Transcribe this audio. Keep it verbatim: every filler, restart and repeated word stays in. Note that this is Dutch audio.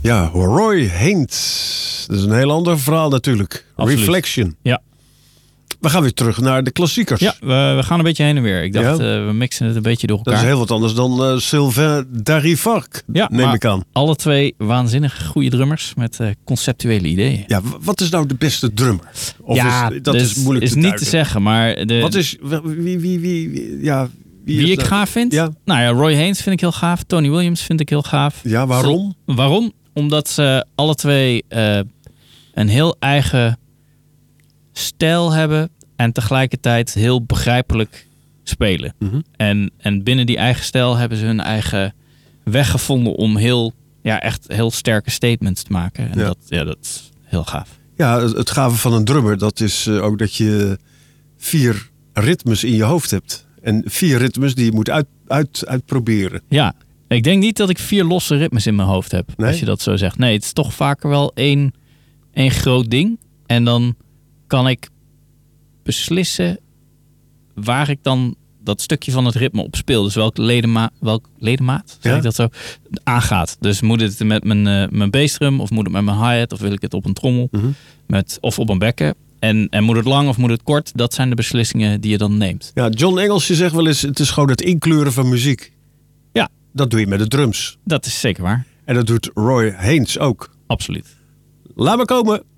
Ja, Roy Haynes. Dat is een heel ander verhaal natuurlijk. Absoluut. Reflection. Ja. We gaan weer terug naar de klassiekers. Ja, we, we gaan een beetje heen en weer. Ik dacht, Ja. uh, we mixen het een beetje door elkaar. Dat is heel wat anders dan uh, Sylvain Darivark, ja, neem ik aan. Alle twee waanzinnig goede drummers met uh, conceptuele ideeën. Ja, wat is nou de beste drummer? Of ja, is, dat dus is moeilijk is te niet duiden. te zeggen, maar... De, wat is... Wie, wie, wie, wie ja... Wie, wie ik nou? gaaf vind? Ja. Nou ja, Roy Haynes vind ik heel gaaf. Tony Williams vind ik heel gaaf. Ja, waarom? Zo, waarom? Omdat ze alle twee uh, een heel eigen stijl hebben en tegelijkertijd heel begrijpelijk spelen. Mm-hmm. En, en binnen die eigen stijl hebben ze hun eigen weg gevonden om heel, ja, echt heel sterke statements te maken. En ja. Dat, ja, dat is heel gaaf. Ja, het, het gave van een drummer, dat is uh, ook dat je vier ritmes in je hoofd hebt. En vier ritmes die je moet uit, uit, uitproberen. Ja, ik denk niet dat ik vier losse ritmes in mijn hoofd heb. Nee? Als je dat zo zegt. Nee, het is toch vaker wel één, één groot ding. En dan kan ik beslissen waar ik dan dat stukje van het ritme op speel. Dus welk, ledema, welk ledemaat, zeg ja? ik dat zo, aangaat. Dus moet het met mijn, uh, mijn bassdrum of moet het met mijn hi-hat of wil ik het op een trommel Mm-hmm. met, of op een bekken. En, en moet het lang of moet het kort? Dat zijn de beslissingen die je dan neemt. Ja, John Engels, je zegt wel eens, het is gewoon het inkleuren van muziek. Ja. Dat doe je met de drums. Dat is zeker waar. En dat doet Roy Haynes ook. Absoluut. Laat maar komen.